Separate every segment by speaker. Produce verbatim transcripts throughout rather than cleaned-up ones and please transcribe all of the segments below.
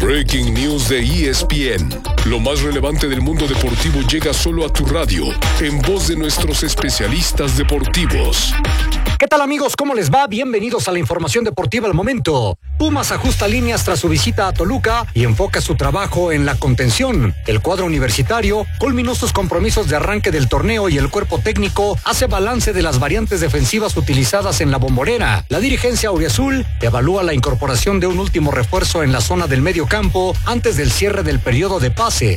Speaker 1: Breaking News de E S P N. Lo más relevante del mundo deportivo llega solo a tu radio, en voz de nuestros especialistas deportivos.
Speaker 2: ¿Qué tal, amigos? ¿Cómo les va? Bienvenidos a la información deportiva al momento. Pumas ajusta líneas tras su visita a Toluca y enfoca su trabajo en la contención. El cuadro universitario culminó sus compromisos de arranque del torneo y el cuerpo técnico hace balance de las variantes defensivas utilizadas en la Bombonera. La dirigencia auriazul evalúa la incorporación de un último refuerzo en la zona del medio campo antes del cierre del periodo de pase.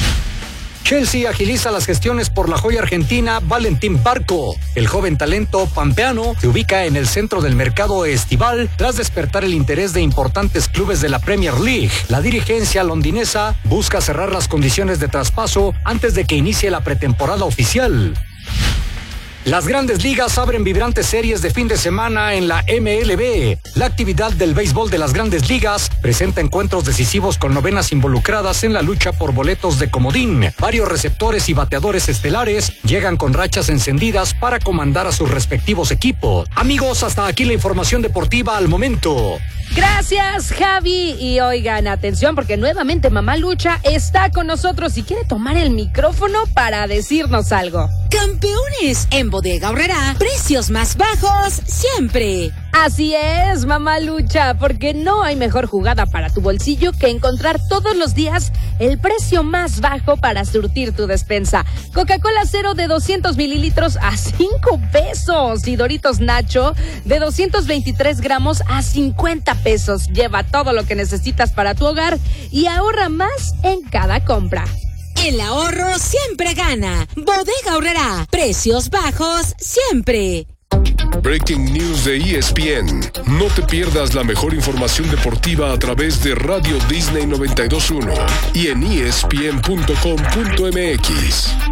Speaker 2: Chelsea agiliza las gestiones por la joya argentina Valentín Barco. El joven talento pampeano se ubica en el centro del mercado estival tras despertar el interés de importantes clubes de la Premier League. La dirigencia londinesa busca cerrar las condiciones de traspaso antes de que inicie la pretemporada oficial. Las grandes ligas abren vibrantes series de fin de semana en la M L B. La actividad del béisbol de las grandes ligas presenta encuentros decisivos con novenas involucradas en la lucha por boletos de comodín. Varios receptores y bateadores estelares llegan con rachas encendidas para comandar a sus respectivos equipos. Amigos, hasta aquí la información deportiva al momento.
Speaker 3: Gracias, Javi. Y oigan, atención, porque nuevamente Mamá Lucha está con nosotros y quiere tomar el micrófono para decirnos algo.
Speaker 4: Campeones, en Bodega Aurrerá, precios más bajos siempre.
Speaker 3: Así es, Mamá Lucha, porque no hay mejor jugada para tu bolsillo que encontrar todos los días el precio más bajo para surtir tu despensa. Coca-Cola Cero de doscientos mililitros a cinco pesos y Doritos Nacho de doscientos veintitrés gramos a cincuenta pesos. Lleva todo lo que necesitas para tu hogar y ahorra más en cada compra.
Speaker 4: El ahorro siempre gana. Bodega Aurrerá, precios bajos siempre.
Speaker 1: Breaking News de E S P N. No te pierdas la mejor información deportiva a través de Radio Disney noventa y dos punto uno y en E S P N punto com punto M X.